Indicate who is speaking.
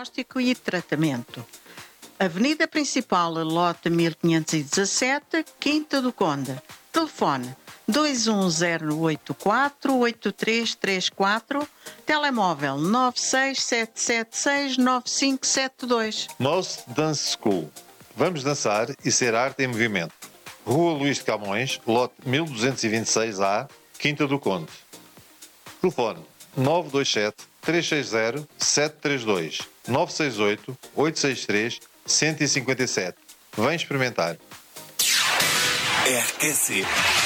Speaker 1: diagnóstico e tratamento. Avenida Principal, lote 1517, Quinta do Conde. Telefone 21084-8334, telemóvel 967769572.
Speaker 2: Most Dance School. Vamos dançar e ser arte em movimento. Rua Luís de Camões, lote 1226A, Quinta do Conde. Telefone 927-360-732, 968-863-157. Vem experimentar.
Speaker 3: RQC